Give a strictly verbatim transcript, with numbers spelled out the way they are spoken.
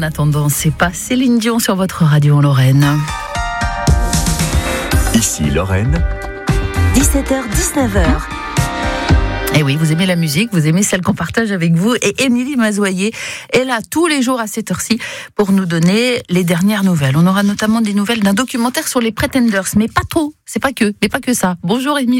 attendant, c'est pas Céline Dion sur votre radio en Lorraine. Ici Lorraine. dix-sept heures dix-neuf heures. Et oui, vous aimez la musique, vous aimez celle qu'on partage avec vous. Et Émilie Mazoyer est là tous les jours à cette heure-ci pour nous donner les dernières nouvelles. On aura notamment des nouvelles d'un documentaire sur les Pretenders, mais pas trop, c'est pas que, mais pas que ça. Bonjour Émilie.